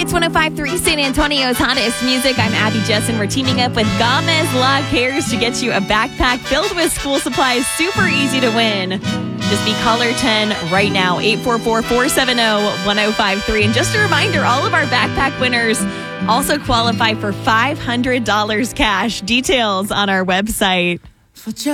It's 105.3 San Antonio's hottest music. I'm Abby Jessen. We're teaming up with Gomez Law Cares to get you a backpack filled with school supplies. Super easy to win. Just be caller 10 right now, 844-470-1053. And just a reminder, all of our backpack winners also qualify for $500 cash. Details on our website.